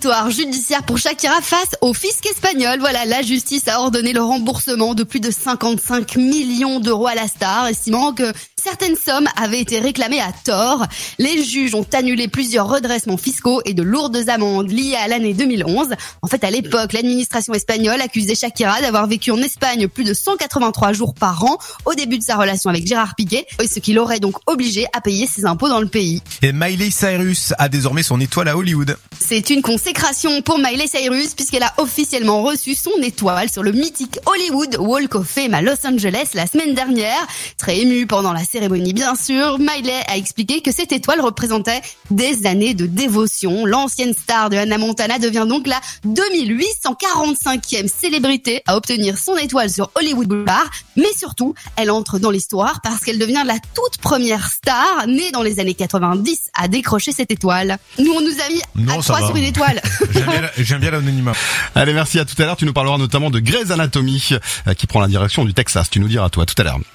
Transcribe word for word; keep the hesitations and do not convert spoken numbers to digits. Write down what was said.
victoire judiciaire pour Shakira face au fisc espagnol. Voilà, la justice a ordonné le remboursement de plus de cinquante-cinq millions d'euros à la star, estimant que certaines sommes avaient été réclamées à tort. Les juges ont annulé plusieurs redressements fiscaux et de lourdes amendes liées à l'année deux mille onze. En fait, à l'époque, l'administration espagnole accusait Shakira d'avoir vécu en Espagne plus de cent quatre-vingt-trois jours par an au début de sa relation avec Gérard Piqué, ce qui l'aurait donc obligé à payer ses impôts dans le pays. Et Miley Cyrus a désormais son étoile à Hollywood. C'est une consécration pour Miley Cyrus puisqu'elle a officiellement reçu son étoile sur le mythique Hollywood Walk of Fame à Los Angeles la semaine dernière. Très émue pendant la cérémonie, bien sûr, Miley a expliqué que cette étoile représentait des années de dévotion. L'ancienne star de Hannah Montana devient donc la deux mille huit cent quarante-cinquième célébrité à obtenir son étoile sur Hollywood Boulevard. Mais surtout, elle entre dans l'histoire parce qu'elle devient la toute première star née dans les années quatre-vingt-dix à décrocher cette étoile. Nous, on nous a mis non, à trois sur une étoile. J'aime bien, j'aime bien l'anonymat. Allez, merci, à tout à l'heure. Tu nous parleras notamment de Grey's Anatomy, qui prend la direction du Texas. Tu nous diras, toi, tout à l'heure.